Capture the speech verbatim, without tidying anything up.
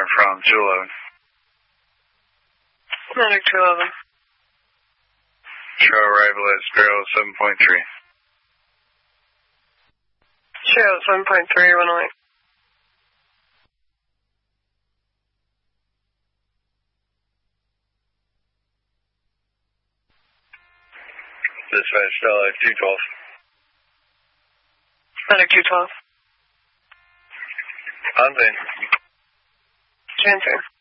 from two eleven. Medic two eleven. Show arrival at Sparrow seven point three. Show seven point three, one oh eight. Dispatch, Starlight two twelve. Medic two twelve. On vein. Transfer.